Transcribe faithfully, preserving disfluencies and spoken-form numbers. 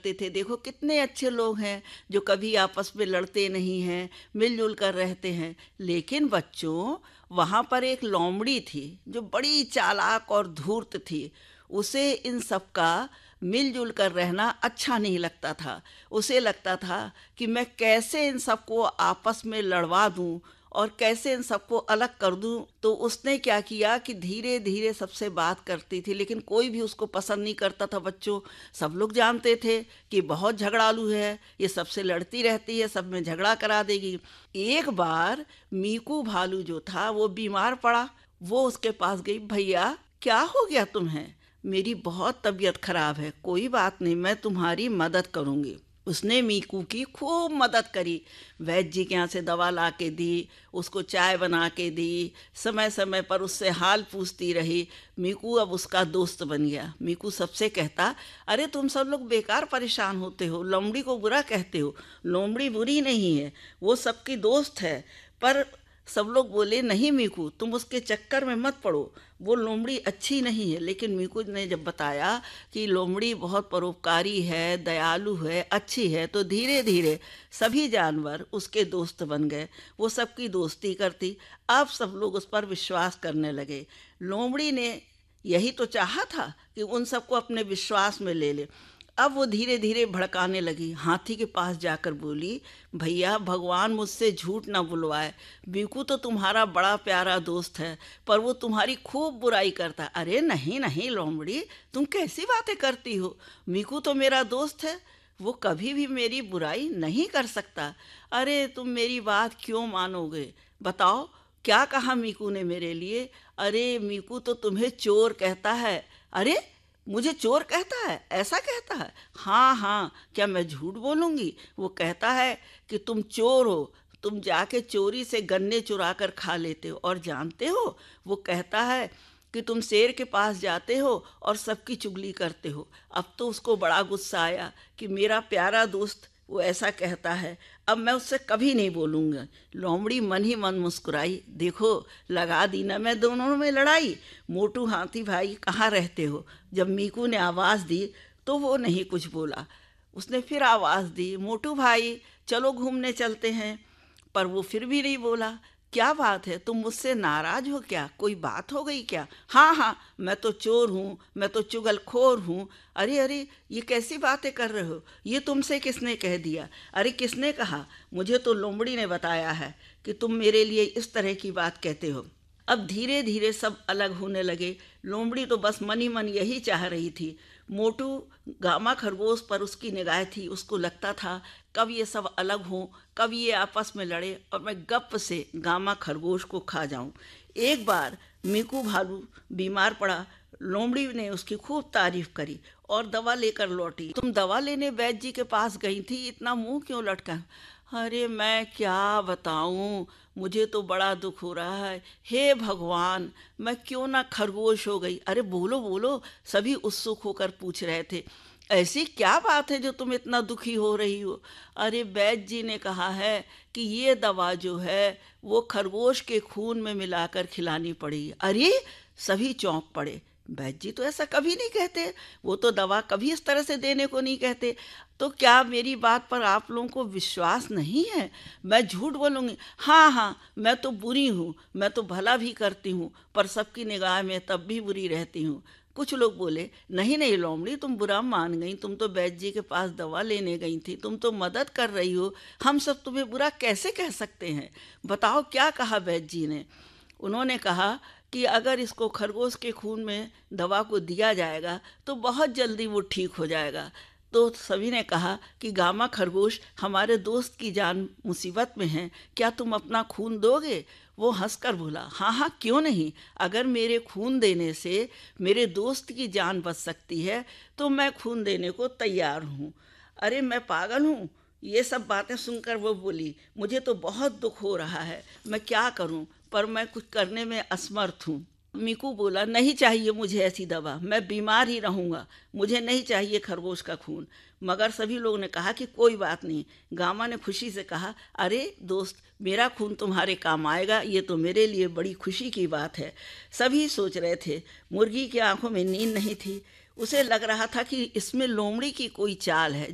करते थे, देखो कितने अच्छे लोग हैं जो कभी आपस में लड़ते नहीं हैं, मिलजुल कर रहते हैं। लेकिन बच्चों, वहाँ पर एक लोमड़ी थी जो बड़ी चालाक और धूर्त थी। उसे इन सब का मिलजुल कर रहना अच्छा नहीं लगता था। उसे लगता था कि मैं कैसे इन सबको आपस में लड़वा दूं और कैसे इन सबको अलग कर दूं। तो उसने क्या किया कि धीरे धीरे सबसे बात करती थी, लेकिन कोई भी उसको पसंद नहीं करता था। बच्चों, सब लोग जानते थे कि बहुत झगड़ालू है, ये सबसे लड़ती रहती है, सब में झगड़ा करा देगी। एक बार मीकू भालू जो था वो बीमार पड़ा। वो उसके पास गई, भैया क्या हो गया तुम्हें? मेरी बहुत तबीयत खराब है। कोई बात नहीं, मैं तुम्हारी मदद करूंगी। उसने मीकू की खूब मदद करी, वैद्य जी के यहाँ से दवा ला के दी, उसको चाय बना के दी, समय समय पर उससे हाल पूछती रही। मीकू अब उसका दोस्त बन गया। मीकू सबसे कहता, अरे तुम सब लोग बेकार परेशान होते हो, लोमड़ी को बुरा कहते हो। लोमड़ी बुरी नहीं है, वो सबकी दोस्त है। पर सब लोग बोले, नहीं मीकू, तुम उसके चक्कर में मत पड़ो, वो लोमड़ी अच्छी नहीं है। लेकिन मीकू ने जब बताया कि लोमड़ी बहुत परोपकारी है, दयालु है, अच्छी है, तो धीरे धीरे सभी जानवर उसके दोस्त बन गए। वो सबकी दोस्ती करती। अब सब लोग उस पर विश्वास करने लगे। लोमड़ी ने यही तो चाहा था कि उन सबको अपने विश्वास में ले ले। अब वो धीरे धीरे भड़काने लगी। हाथी के पास जाकर बोली, भैया भगवान मुझसे झूठ ना बुलवाए, मीकू तो तुम्हारा बड़ा प्यारा दोस्त है, पर वो तुम्हारी खूब बुराई करता। अरे नहीं नहीं लोमड़ी, तुम कैसी बातें करती हो? मीकू तो मेरा दोस्त है, वो कभी भी मेरी बुराई नहीं कर सकता। अरे तुम मेरी बात क्यों मानोगे? बताओ क्या कहा मीकू ने मेरे लिए? अरे मीकू तो तुम्हें चोर कहता है। अरे मुझे चोर कहता है? ऐसा कहता है? हाँ हाँ, क्या मैं झूठ बोलूँगी? वो कहता है कि तुम चोर हो, तुम जाके चोरी से गन्ने चुरा कर खा लेते हो। और जानते हो, वो कहता है कि तुम शेर के पास जाते हो और सबकी चुगली करते हो। अब तो उसको बड़ा गुस्सा आया कि मेरा प्यारा दोस्त वो ऐसा कहता है, अब मैं उससे कभी नहीं बोलूँगा। लोमड़ी मन ही मन मुस्कुराई, देखो लगा दी ना मैं दोनों में लड़ाई। मोटू हाथी भाई कहाँ रहते हो? जब मीकू ने आवाज़ दी तो वो नहीं कुछ बोला। उसने फिर आवाज़ दी, मोटू भाई चलो घूमने चलते हैं। पर वो फिर भी नहीं बोला। क्या बात है, तुम मुझसे नाराज हो क्या? कोई बात हो गई क्या? हाँ हाँ, मैं तो चोर हूँ, मैं तो चुगलखोर हूँ। अरे अरे, ये कैसी बातें कर रहे हो? ये तुमसे किसने कह दिया? अरे किसने कहा? मुझे तो लोमड़ी ने बताया है कि तुम मेरे लिए इस तरह की बात कहते हो। अब धीरे धीरे सब अलग होने लगे। लोमड़ी तो बस मन ही मन यही चाह रही थी। मोटू गामा खरगोश पर उसकी निगाह थी। उसको लगता था कब ये सब अलग हों, कब ये आपस में लड़े और मैं गप से गामा खरगोश को खा जाऊं। एक बार मीकू भालू बीमार पड़ा। लोमड़ी ने उसकी खूब तारीफ करी और दवा लेकर लौटी। तुम दवा लेने वैद्य जी के पास गई थी, इतना मुंह क्यों लटका? अरे मैं क्या बताऊं, मुझे तो बड़ा दुख हो रहा है। हे भगवान, मैं क्यों ना खरगोश हो गई? अरे बोलो बोलो, सभी उत्सुक होकर पूछ रहे थे। ऐसी क्या बात है जो तुम इतना दुखी हो रही हो? अरे वैद्य जी ने कहा है कि ये दवा जो है वो खरगोश के खून में मिलाकर खिलानी पड़ेगी। अरे सभी चौंक पड़े। वैद्य जी तो ऐसा कभी नहीं कहते, वो तो दवा कभी इस तरह से देने को नहीं कहते। तो क्या मेरी बात पर आप लोगों को विश्वास नहीं है? मैं झूठ बोलूँगी? हाँ हाँ, मैं तो बुरी हूँ, मैं तो भला भी करती हूँ, पर सबकी निगाह में तब भी बुरी रहती हूँ। कुछ लोग बोले, नहीं नहीं लोमड़ी, तुम बुरा मान गई, तुम तो वैद्य जी के पास दवा लेने गई थी, तुम तो मदद कर रही हो, हम सब तुम्हें बुरा कैसे कह सकते हैं? बताओ क्या कहा वैद्य जी ने? उन्होंने कहा कि अगर इसको खरगोश के खून में दवा को दिया जाएगा तो बहुत जल्दी वो ठीक हो जाएगा। तो सभी ने कहा कि गामा खरगोश, हमारे दोस्त की जान मुसीबत में है, क्या तुम अपना खून दोगे? वो हंसकर बोला, हाँ हाँ क्यों नहीं, अगर मेरे खून देने से मेरे दोस्त की जान बच सकती है तो मैं खून देने को तैयार हूँ। अरे मैं पागल हूँ? ये सब बातें सुनकर वो बोली, मुझे तो बहुत दुख हो रहा है, मैं क्या करूँ, पर मैं कुछ करने में असमर्थ हूँ। मीकू बोला, नहीं चाहिए मुझे ऐसी दवा, मैं बीमार ही रहूँगा, मुझे नहीं चाहिए खरगोश का खून। मगर सभी लोगों ने कहा कि कोई बात नहीं। गामा ने खुशी से कहा, अरे दोस्त, मेरा खून तुम्हारे काम आएगा, ये तो मेरे लिए बड़ी खुशी की बात है। सभी सोच रहे थे। मुर्गी की आंखों में नींद नहीं थी। उसे लग रहा था कि इसमें लोमड़ी की कोई चाल है।